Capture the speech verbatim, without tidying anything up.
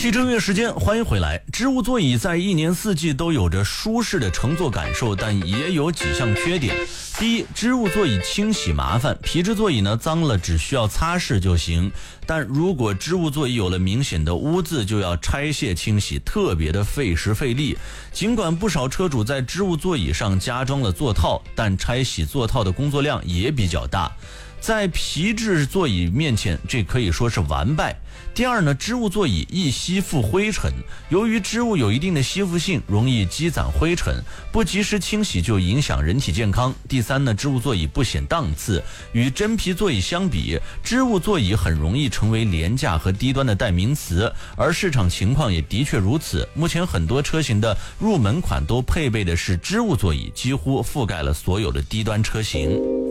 汽车乐时间，欢迎回来。织物座椅在一年四季都有着舒适的乘坐感受，但也有几项缺点。第一，织物座椅清洗麻烦，皮质座椅呢脏了只需要擦拭就行，但如果织物座椅有了明显的污渍，就要拆卸清洗，特别的费时费力。尽管不少车主在织物座椅上加装了座套，但拆洗座套的工作量也比较大。在皮质座椅面前，这可以说是完败。第二呢，织物座椅易吸附灰尘，由于织物有一定的吸附性，容易积攒灰尘，不及时清洗就影响人体健康。第三呢，织物座椅不显档次，与真皮座椅相比，织物座椅很容易成为廉价和低端的代名词，而市场情况也的确如此。目前很多车型的入门款都配备的是织物座椅，几乎覆盖了所有的低端车型。